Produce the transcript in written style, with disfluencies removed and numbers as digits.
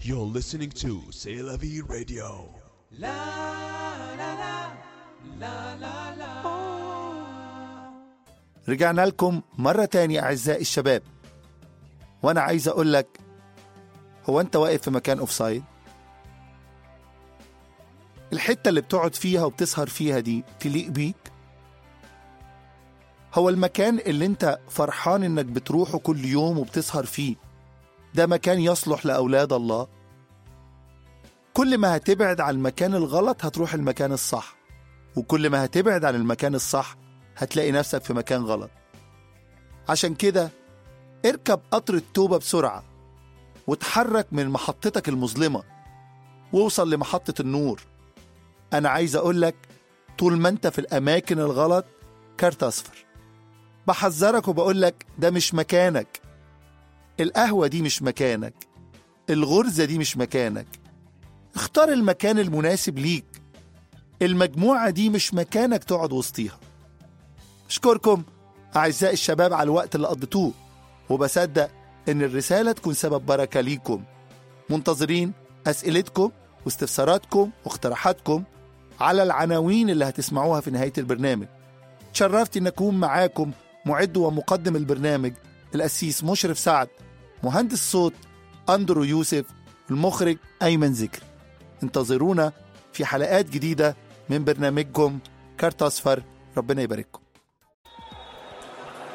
You're listening to C'est la vie radio. La la la la la la. رجعنا لكم مرة تانية أعزائي الشباب، وأنا عايز أقول لك، هو أنت واقف في مكان أوفسايد؟ الحتة اللي بتقعد فيها وبتسهر فيها دي تليق بيك؟ هو المكان اللي أنت فرحان إنك بتروحه كل يوم وبتسهر فيه ده مكان يصلح لأولاد الله؟ كل ما هتبعد عن المكان الغلط هتروح المكان الصح، وكل ما هتبعد عن المكان الصح هتلاقي نفسك في مكان غلط. عشان كده اركب قطر التوبة بسرعة وتحرك من محطتك المظلمة ووصل لمحطة النور. أنا عايز أقولك، طول ما أنت في الأماكن الغلط كارت أصفر. بحذرك وبقولك ده مش مكانك. القهوة دي مش مكانك، الغرزة دي مش مكانك. اختار المكان المناسب ليك. المجموعة دي مش مكانك تقعد وسطيها. أشكركم أعزائي الشباب على الوقت اللي قضيتوه، وبصدق إن الرسالة تكون سبب بركة ليكم. منتظرين أسئلتكم واستفساراتكم واقتراحاتكم على العناوين اللي هتسمعوها في نهاية البرنامج. تشرفت إن أكون معاكم معد ومقدم البرنامج الأسيس مشرف سعد، مهندس صوت أندرو يوسف، المخرج أيمن ذكر. انتظرونا في حلقات جديدة من برنامجكم كارت أصفر. ربنا يبارككم.